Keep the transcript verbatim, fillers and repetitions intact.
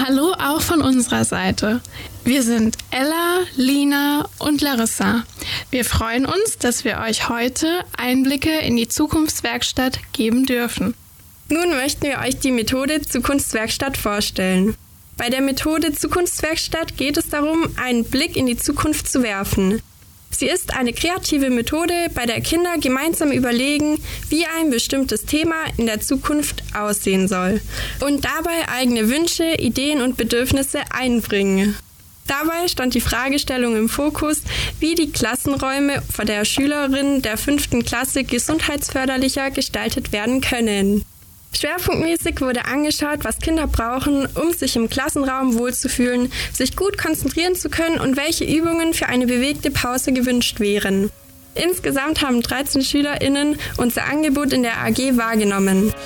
Hallo auch von unserer Seite. Wir sind Ella, Lina und Larissa. Wir freuen uns, dass wir euch heute Einblicke in die Zukunftswerkstatt geben dürfen. Nun möchten wir euch die Methode Zukunftswerkstatt vorstellen. Bei der Methode Zukunftswerkstatt geht es darum, einen Blick in die Zukunft zu werfen. Sie ist eine kreative Methode, bei der Kinder gemeinsam überlegen, wie ein bestimmtes Thema in der Zukunft aussehen soll und dabei eigene Wünsche, Ideen und Bedürfnisse einbringen. Dabei stand die Fragestellung im Fokus, wie die Klassenräume von der Schülerin der fünften Klasse gesundheitsförderlicher gestaltet werden können. Schwerpunktmäßig wurde angeschaut, was Kinder brauchen, um sich im Klassenraum wohlzufühlen, sich gut konzentrieren zu können und welche Übungen für eine bewegte Pause gewünscht wären. Insgesamt haben dreizehn SchülerInnen unser Angebot in der A G wahrgenommen.